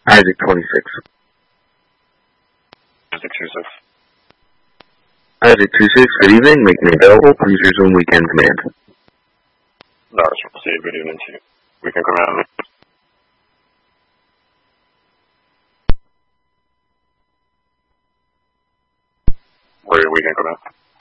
Isaac 26. Isaac 26. Isaac 26, good evening. Make me available. Please resume weekend command. Dars, say good evening to you. Weekend command. Where are your weekend command?